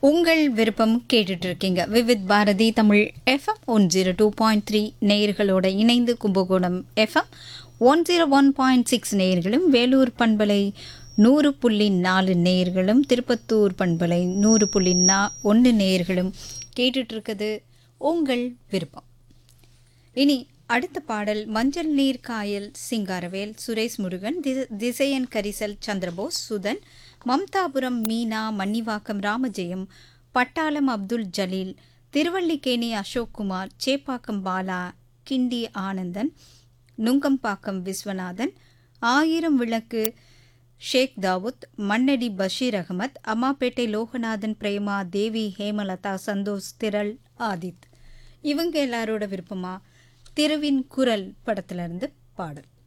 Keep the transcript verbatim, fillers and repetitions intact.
உங்கள் விருப்பம் கேட்டுட்டு இருக்கீங்க. Vividh Bharathi Tamil FM one zero two point three நேயர்களோட இணைந்து Kumbakonam FM one zero one point six நேயர்களும், வேலூர் பண்பலை நூறு புள்ளி நாலு நேயர்களும், திருப்பத்தூர் பண்பலை நூறு புள்ளி நா ஒன்று நேயர்களும் கேட்டுட்டு இருக்குது உங்கள் விருப்பம். இனி அடுத்த பாடல் மஞ்சள் நீர் காயல் சிங்காரவேல், சுரேஷ் முருகன், திசையன் கரிசல், சந்திரபோஸ், சுதன், மம்தாபுரம் மீனா, மன்னிவாக்கம் ராமஜெயம், பட்டாளம் அப்துல் ஜலீல், திருவல்லிக்கேணி அசோக்குமார், சேப்பாக்கம் பாலா, கிண்டி ஆனந்தன், நுங்கம்பாக்கம் விஸ்வநாதன், ஆயிரம் விளக்கு ஷேக் தாவூத், மண்ணடி பஷீர் அகமத், அம்மாப்பேட்டை லோகநாதன், பிரேமா தேவி, ஹேமலதா, சந்தோஷ், திரள், ஆதித். இவங்க எல்லாரோட விருப்பமா திருவின் குரல் படத்திலிருந்து பாடல்.